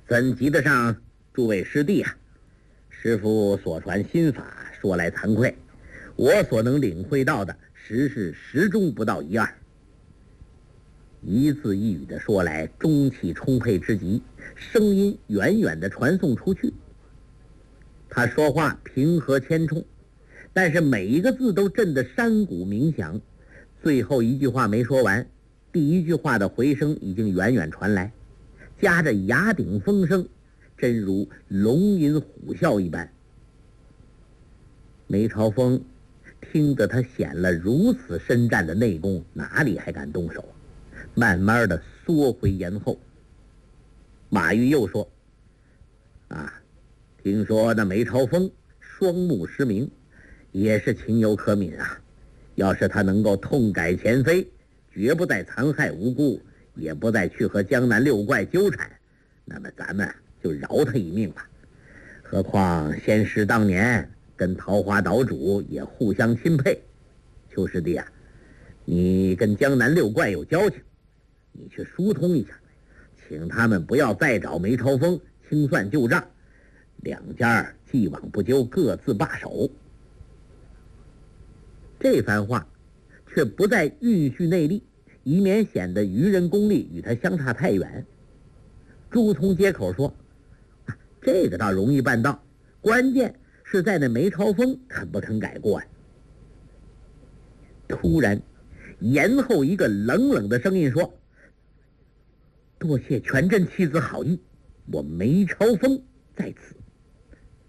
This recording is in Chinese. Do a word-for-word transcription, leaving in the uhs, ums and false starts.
怎及得上诸位师弟啊？师父所传心法，说来惭愧，我所能领会到的，实是十中不到一二。一字一语的说来，中气充沛之极，声音远远的传送出去。他说话平和谦冲，但是每一个字都震得山谷鸣响。最后一句话没说完，第一句话的回声已经远远传来，夹着崖顶风声，真如龙吟虎啸一般。梅超风听得他显了如此深战的内功，哪里还敢动手？慢慢的缩回岩后。马玉又说：啊，听说那梅超风双目失明，也是情有可悯啊。要是他能够痛改前非，绝不再残害无辜，也不再去和江南六怪纠缠，那么咱们就饶他一命吧。何况仙师当年跟桃花岛主也互相钦佩。邱师弟啊，你跟江南六怪有交情，你去疏通一下，请他们不要再找梅超风清算旧账，两家既往不咎，各自罢手。这番话却不再蕴蓄内力，以免显得愚人功力与他相差太远。朱仝接口说：啊，这个倒容易办到，关键是在那梅超风肯不肯改过呀。突然岩后一个冷冷的声音说：多谢全真妻子好意，我梅超风在此。